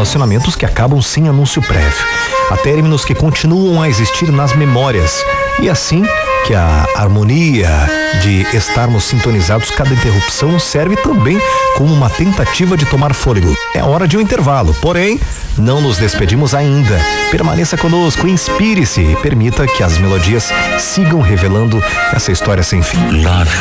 relacionamentos que acabam sem anúncio prévio. Há términos que continuam a existir nas memórias. E assim que a harmonia de estarmos sintonizados, cada interrupção serve também como uma tentativa de tomar fôlego. É hora de um intervalo, porém, não nos despedimos ainda. Permaneça conosco, inspire-se e permita que as melodias sigam revelando essa história sem fim. Love